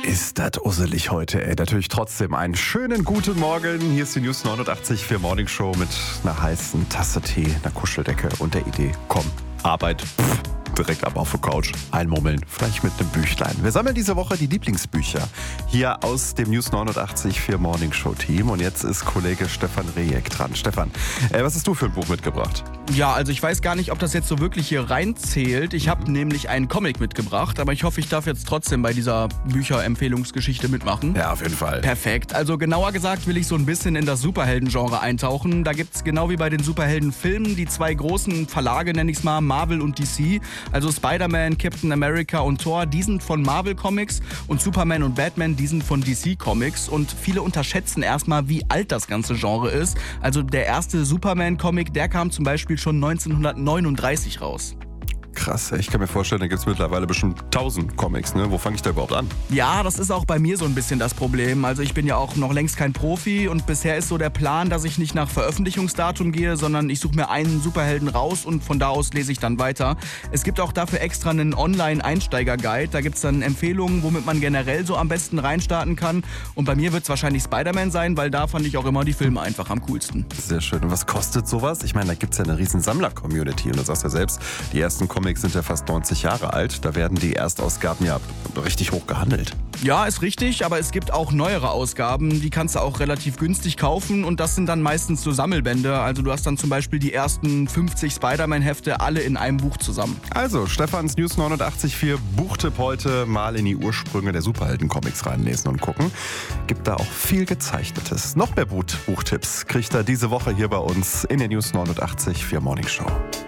Ist das usselig heute, ey. Natürlich trotzdem einen schönen guten Morgen. Hier ist die News 89 für Morning Show mit einer heißen Tasse Tee, einer Kuscheldecke und der Idee, komm, Arbeit, direkt ab auf die Couch, einmummeln, vielleicht mit einem Büchlein. Wir sammeln diese Woche die Lieblingsbücher hier aus dem News 89 für Morning Show Team. Und jetzt ist Kollege Stefan Rejek dran. Stefan, was hast du für ein Buch mitgebracht? Ja, also ich weiß gar nicht, ob das jetzt so wirklich hier reinzählt. Ich habe nämlich einen Comic mitgebracht, aber ich hoffe, ich darf jetzt trotzdem bei dieser Bücherempfehlungsgeschichte mitmachen. Ja, auf jeden Fall. Perfekt. Also genauer gesagt will ich so ein bisschen in das Superhelden-Genre eintauchen. Da gibt's genau wie bei den Superhelden-Filmen die zwei großen Verlage, nenne ich es mal, Marvel und DC. Also Spider-Man, Captain America und Thor, die sind von Marvel Comics und Superman und Batman, die sind von DC Comics. Und viele unterschätzen erstmal, wie alt das ganze Genre ist. Also der erste Superman-Comic, der kam zum Beispiel schon 1939 raus. Krass, ich kann mir vorstellen, da gibt es mittlerweile bestimmt 1000 Comics, ne? Wo fange ich da überhaupt an? Ja, das ist auch bei mir so ein bisschen das Problem. Also ich bin ja auch noch längst kein Profi und bisher ist so der Plan, dass ich nicht nach Veröffentlichungsdatum gehe, sondern ich suche mir einen Superhelden raus und von da aus lese ich dann weiter. Es gibt auch dafür extra einen Online-Einsteiger-Guide. Da gibt es dann Empfehlungen, womit man generell so am besten reinstarten kann. Und bei mir wird es wahrscheinlich Spider-Man sein, weil da fand ich auch immer die Filme einfach am coolsten. Sehr schön. Und was kostet sowas? Ich meine, da gibt es ja eine riesen Sammler-Community. Und du sagst ja selbst, die ersten Comics sind ja fast 90 Jahre alt. Da werden die Erstausgaben ja richtig hoch gehandelt. Ja, ist richtig, aber es gibt auch neuere Ausgaben, die kannst du auch relativ günstig kaufen und das sind dann meistens so Sammelbände. Also du hast dann zum Beispiel die ersten 50 Spider-Man-Hefte alle in einem Buch zusammen. Also, Stefans News 89.4 Buchtipp heute mal in die Ursprünge der Superhelden-Comics reinlesen und gucken. Gibt da auch viel Gezeichnetes. Noch mehr Buchtipps kriegt er diese Woche hier bei uns in der News 89.4 Morning Show.